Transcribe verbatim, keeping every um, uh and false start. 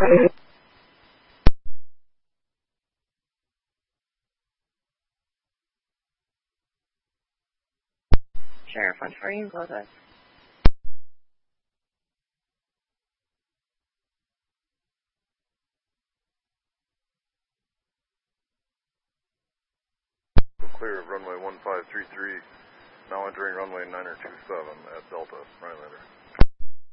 Sheriff on Free, close it. Clear of runway one five three three, now entering runway niner two seven at Delta, Rylander.